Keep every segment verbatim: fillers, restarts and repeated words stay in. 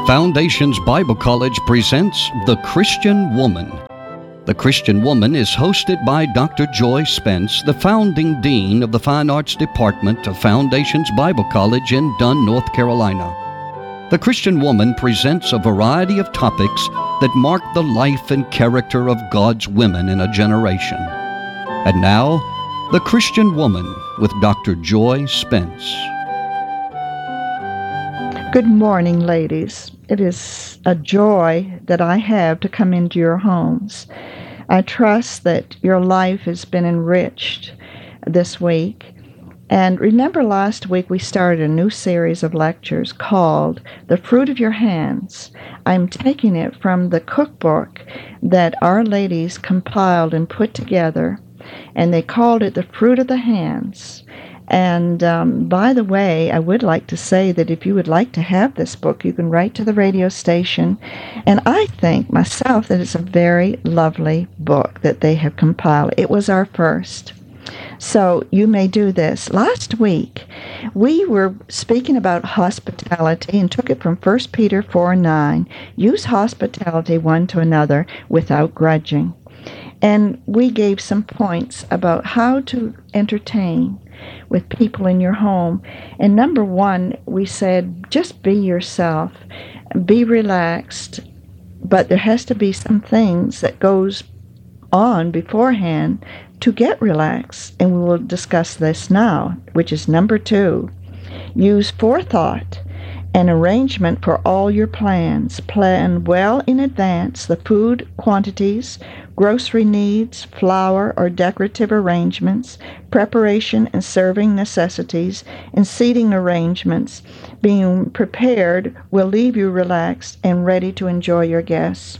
Foundations Bible College presents The Christian Woman. The Christian Woman is hosted by Doctor Joy Spence, the founding dean of the Fine Arts Department of Foundations Bible College in Dunn, North Carolina. The Christian Woman presents a variety of topics that mark the life and character of God's women in a generation. And now, The Christian Woman with Doctor Joy Spence. Good morning, ladies. It is a joy that I have to come into your homes. I trust that your life has been enriched this week. And remember, last week we started a new series of lectures called The Fruit of Your Hands. I'm taking it from the cookbook that our ladies compiled and put together, and they called it The Fruit of the Hands. And um, by the way, I would like to say that if you would like to have this book, you can write to the radio station. And I think myself that it's a very lovely book that they have compiled. It was our first. So you may do this. Last week, we were speaking about hospitality and took it from First Peter four nine. Use hospitality one to another without grudging. And we gave some points about how to entertain with people in your home. And number one, we said, just be yourself, be relaxed, but there has to be some things that goes on beforehand to get relaxed. And we will discuss this now, which is number two. Use forethought and arrangement for all your plans. Plan well in advance the food quantities, grocery needs, flour or decorative arrangements, preparation and serving necessities, and seating arrangements. Being prepared will leave you relaxed and ready to enjoy your guests.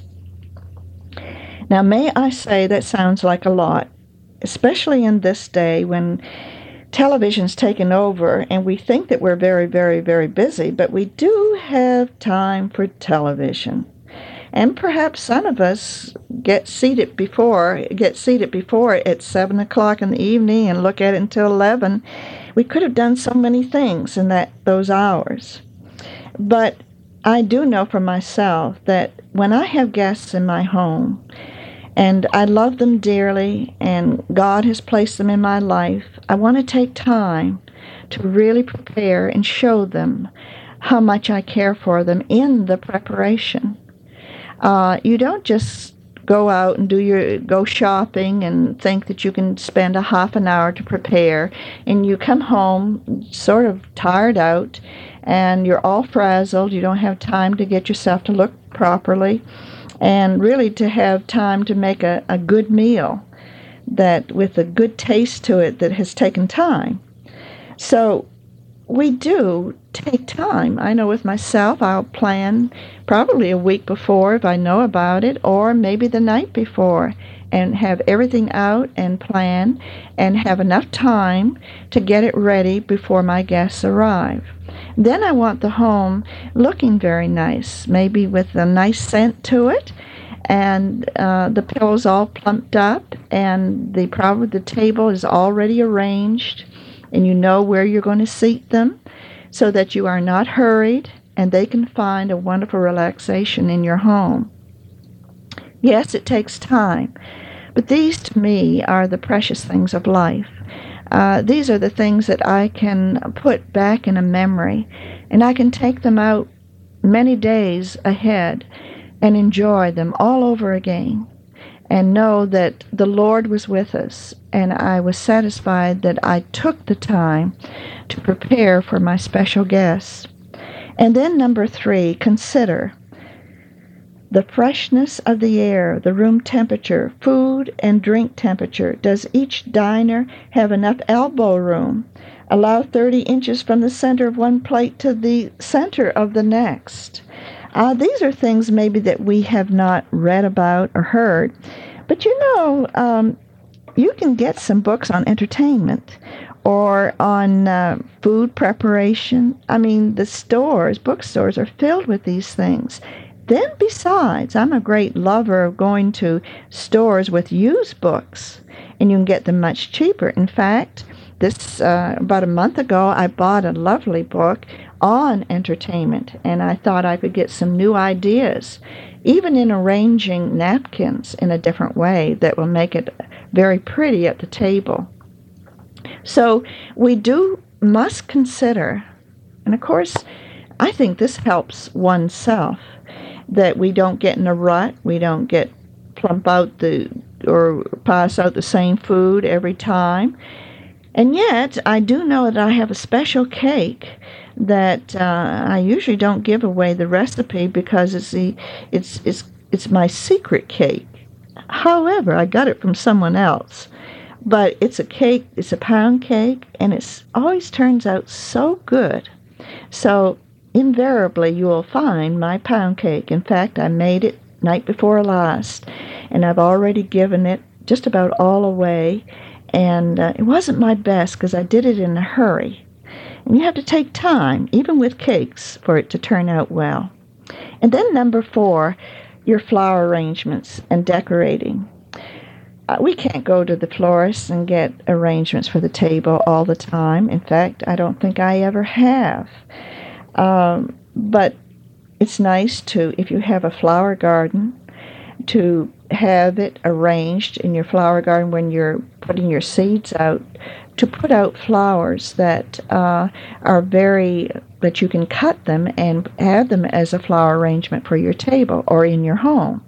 Now, may I say that sounds like a lot, especially in this day when television's taken over and we think that we're very, very, very busy, but we do have time for television. And perhaps some of us get seated before get seated before it at seven o'clock in the evening and look at it until eleven. We could have done so many things in that those hours. But I do know for myself that when I have guests in my home, and I love them dearly, and God has placed them in my life, I want to take time to really prepare and show them how much I care for them in the preparation. Uh, you don't just go out and do your go shopping and think that you can spend a half an hour to prepare, and you come home sort of tired out, and you're all frazzled. You don't have time to get yourself to look properly, and really to have time to make a, a good meal that with a good taste to it that has taken time. So we do take time. I know with myself, I'll plan probably a week before if I know about it, or maybe the night before, and have everything out and plan and have enough time to get it ready before my guests arrive. Then I want the home looking very nice, maybe with a nice scent to it, and uh, the pillows all plumped up, and the probably the table is already arranged, and you know where you're going to seat them, so that you are not hurried, and they can find a wonderful relaxation in your home. Yes, it takes time, but these to me are the precious things of life. Uh, these are the things that I can put back in a memory, and I can take them out many days ahead and enjoy them all over again, and know that the Lord was with us, and I was satisfied that I took the time to prepare for my special guests. And then number three, consider the freshness of the air, the room temperature, food and drink temperature. Does each diner have enough elbow room? Allow thirty inches from the center of one plate to the center of the next. Uh, these are things maybe that we have not read about or heard. But you know, um, you can get some books on entertainment or on uh, food preparation. I mean, the stores, bookstores are filled with these things. Then besides, I'm a great lover of going to stores with used books, and you can get them much cheaper. In fact, this uh, about a month ago, I bought a lovely book on entertainment, and I thought I could get some new ideas, even in arranging napkins in a different way that will make it very pretty at the table. So we do must consider, and of course, I think this helps oneself, that we don't get in a rut, we don't get plump out the or pass out the same food every time. And yet, I do know that I have a special cake that uh, I usually don't give away the recipe because it's the it's it's it's my secret cake. However, I got it from someone else. But it's a cake, it's a pound cake, and it always turns out so good. So invariably you will find my pound cake. In fact, I made it night before last, and I've already given it just about all away. And uh, it wasn't my best because I did it in a hurry. And you have to take time, even with cakes, for it to turn out well. And then number four, your flower arrangements and decorating. Uh, we can't go to the florist and get arrangements for the table all the time. In fact, I don't think I ever have. Um, but it's nice to, if you have a flower garden, to have it arranged in your flower garden when you're putting your seeds out, to put out flowers that uh, are very, that you can cut them and have them as a flower arrangement for your table or in your home.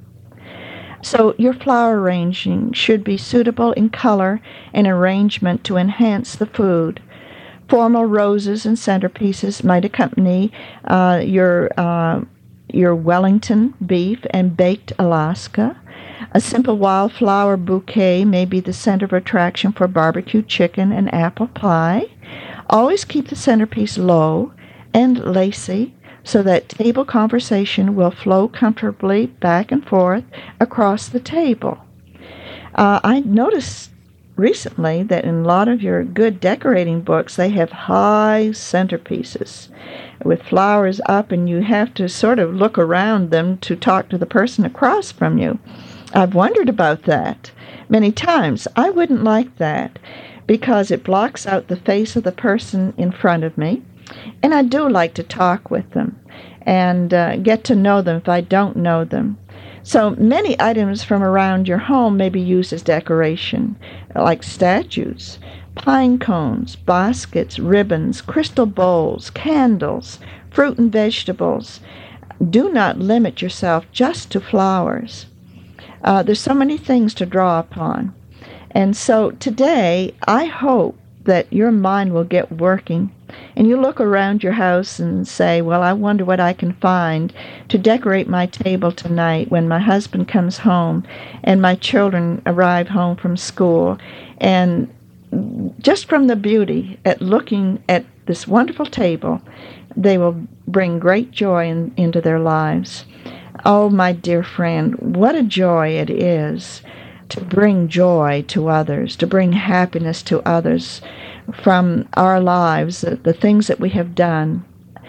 So your flower arranging should be suitable in color and arrangement to enhance the food. Formal roses and centerpieces might accompany uh, your uh, your Wellington beef and baked Alaska. A simple wildflower bouquet may be the center of attraction for barbecue chicken and apple pie. Always keep the centerpiece low and lacy so that table conversation will flow comfortably back and forth across the table. Uh, I noticed recently that in a lot of your good decorating books, they have high centerpieces with flowers up, and you have to sort of look around them to talk to the person across from you. I've wondered about that many times. I wouldn't like that because it blocks out the face of the person in front of me, and I do like to talk with them and uh, get to know them if I don't know them. So many items from around your home may be used as decoration, like statues, pine cones, baskets, ribbons, crystal bowls, candles, fruit and vegetables. Do not limit yourself just to flowers. Uh, there's so many things to draw upon. And so today, I hope that your mind will get working and you look around your house and say, well, I wonder what I can find to decorate my table tonight when my husband comes home and my children arrive home from school. And just from the beauty at looking at this wonderful table, they will bring great joy in, into their lives. Oh, my dear friend, what a joy it is to bring joy to others, to bring happiness to others from our lives, the, the things that we have done.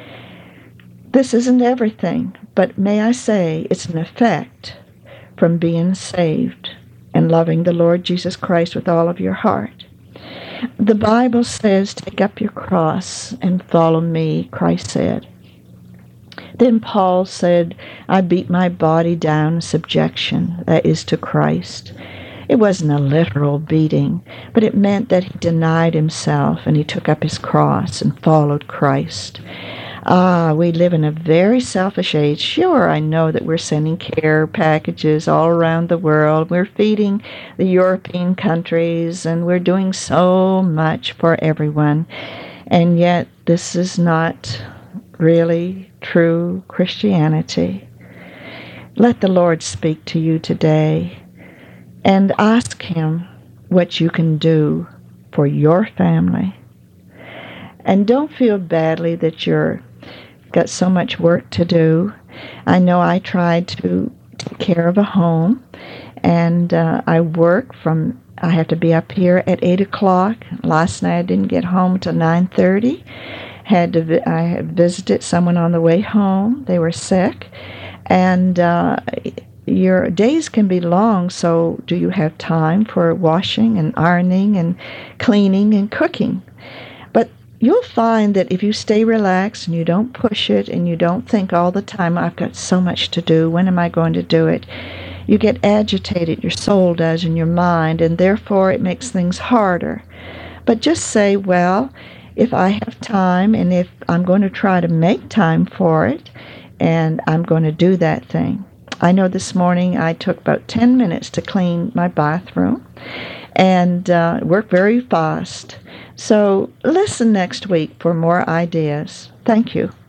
This isn't everything, but may I say it's an effect from being saved and loving the Lord Jesus Christ with all of your heart. The Bible says, take up your cross and follow me, Christ said. Then Paul said, I beat my body down in subjection, that is to Christ. It wasn't a literal beating, but it meant that he denied himself and he took up his cross and followed Christ. Ah, we live in a very selfish age. Sure, I know that we're sending care packages all around the world. We're feeding the European countries, and we're doing so much for everyone. And yet, this is not really true Christianity. Let the Lord speak to you today and ask him what you can do for your family. And don't feel badly that you're got so much work to do. I know I tried to take care of a home, and uh, I work from, I have to be up here at eight o'clock. Last night I didn't get home till nine thirty. Had to, I had visited someone on the way home. They were sick, and uh, your days can be long, so do you have time for washing and ironing and cleaning and cooking? But you'll find that if you stay relaxed and you don't push it and you don't think all the time, I've got so much to do, when am I going to do it? You get agitated, your soul does, and your mind, and therefore it makes things harder. But just say, well, if I have time and if I'm going to try to make time for it, and I'm going to do that thing. I know this morning I took about ten minutes to clean my bathroom and uh, worked very fast. So listen next week for more ideas. Thank you.